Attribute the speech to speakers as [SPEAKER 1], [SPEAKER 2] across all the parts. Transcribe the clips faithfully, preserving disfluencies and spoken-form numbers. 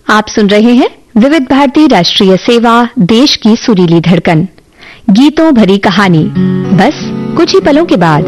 [SPEAKER 1] आप सुन रहे हैं विविध भारती राष्ट्रीय सेवा, देश की सुरीली धड़कन, गीतों भरी कहानी, बस कुछ ही पलों के बाद।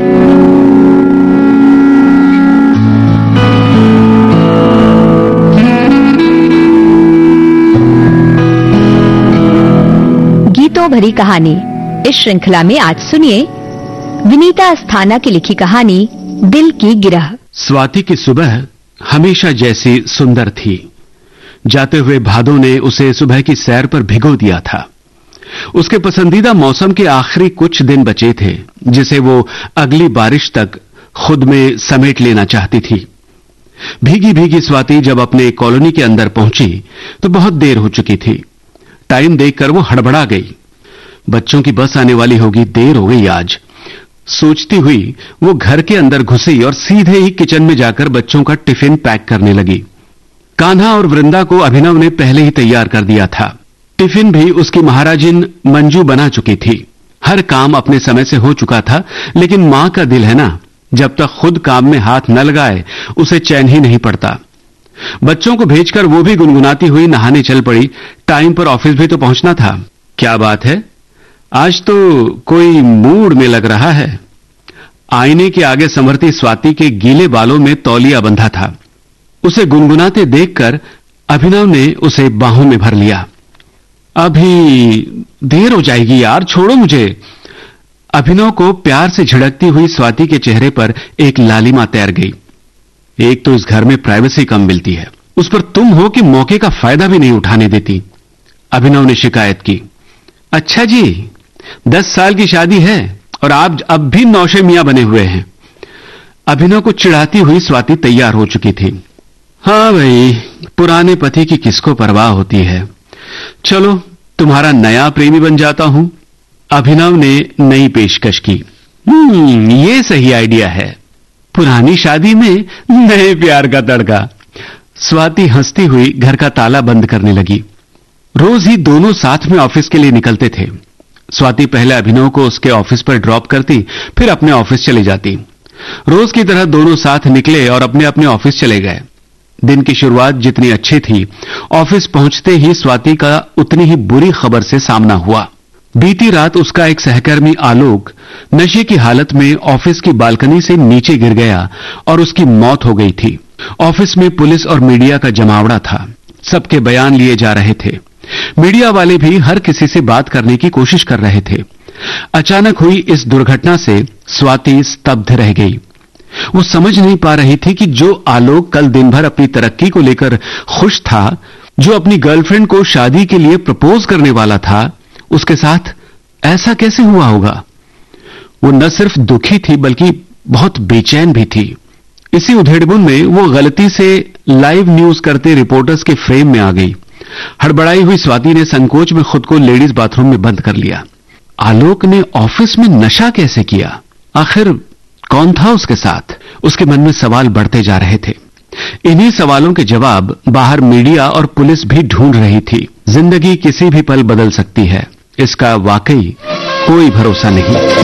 [SPEAKER 1] गीतों भरी कहानी इस श्रृंखला में आज सुनिए विनीता अस्थाना की लिखी कहानी दिल की गिरह।
[SPEAKER 2] स्वाति की सुबह हमेशा जैसी सुंदर थी। जाते हुए भादों ने उसे सुबह की सैर पर भिगो दिया था। उसके पसंदीदा मौसम के आखिरी कुछ दिन बचे थे, जिसे वो अगली बारिश तक खुद में समेट लेना चाहती थी। भीगी भीगी स्वाति जब अपने कॉलोनी के अंदर पहुंची तो बहुत देर हो चुकी थी। टाइम देखकर वो हड़बड़ा गई। बच्चों की बस आने वाली होगी, देर हो गई आज। सोचती हुई वो घर के अंदर घुसी और सीधे ही किचन में जाकर बच्चों का टिफिन पैक करने लगी। कान्हा और वृंदा को अभिनव ने पहले ही तैयार कर दिया था। टिफिन भी उसकी महाराजिन मंजू बना चुकी थी। हर काम अपने समय से हो चुका था, लेकिन मां का दिल है ना, जब तक खुद काम में हाथ न लगाए उसे चैन ही नहीं पड़ता। बच्चों को भेजकर वो भी गुनगुनाती हुई नहाने चल पड़ी। टाइम पर ऑफिस भी तो पहुंचना था। क्या बात है, आज तो कोई मूड में लग रहा है। आईने के आगे संवरती स्वाति के गीले बालों में तौलिया बंधा था। उसे गुनगुनाते देखकर अभिनव ने उसे बाहों में भर लिया। अभी देर हो जाएगी यार, छोड़ो मुझे। अभिनव को प्यार से झिड़कती हुई स्वाति के चेहरे पर एक लालिमा तैर गई। एक तो इस घर में प्राइवेसी कम मिलती है, उस पर तुम हो कि मौके का फायदा भी नहीं उठाने देती, अभिनव ने शिकायत की। अच्छा जी, दस साल की शादी है और आप अब भी नौशे मियां बने हुए हैं। अभिनव को चिढ़ाती हुई स्वाति तैयार हो चुकी थी। हाँ भाई, पुराने पति की किसको परवाह होती है। चलो तुम्हारा नया प्रेमी बन जाता हूं, अभिनव ने नई पेशकश की। हम्म ये सही आइडिया है, पुरानी शादी में नए प्यार का तड़का। स्वाति हंसती हुई घर का ताला बंद करने लगी। रोज ही दोनों साथ में ऑफिस के लिए निकलते थे। स्वाति पहले अभिनव को उसके ऑफिस पर ड्रॉप करती, फिर अपने ऑफिस चली जाती। रोज की तरह दोनों साथ निकले और अपने अपने ऑफिस चले गए। दिन की शुरुआत जितनी अच्छी थी, ऑफिस पहुंचते ही स्वाति का उतनी ही बुरी खबर से सामना हुआ। बीती रात उसका एक सहकर्मी आलोक नशे की हालत में ऑफिस की बालकनी से नीचे गिर गया और उसकी मौत हो गई थी। ऑफिस में पुलिस और मीडिया का जमावड़ा था। सबके बयान लिए जा रहे थे। मीडिया वाले भी हर किसी से बात करने की कोशिश कर रहे थे। अचानक हुई इस दुर्घटना से स्वाति स्तब्ध रह गई। वो समझ नहीं पा रही थी कि जो आलोक कल दिन भर अपनी तरक्की को लेकर खुश था, जो अपनी गर्लफ्रेंड को शादी के लिए प्रपोज करने वाला था, उसके साथ ऐसा कैसे हुआ होगा। वो न सिर्फ दुखी थी बल्कि बहुत बेचैन भी थी। इसी उधेड़बुन में वो गलती से लाइव न्यूज करते रिपोर्टर्स के फ्रेम में आ गई। हड़बड़ाई हुई स्वाति ने संकोच में खुद को लेडीज बाथरूम में बंद कर लिया। आलोक ने ऑफिस में नशा कैसे किया? आखिर कौन था उसके साथ? उसके मन में सवाल बढ़ते जा रहे थे। इन्हीं सवालों के जवाब बाहर मीडिया और पुलिस भी ढूंढ रही थी। जिंदगी किसी भी पल बदल सकती है, इसका वाकई कोई भरोसा नहीं।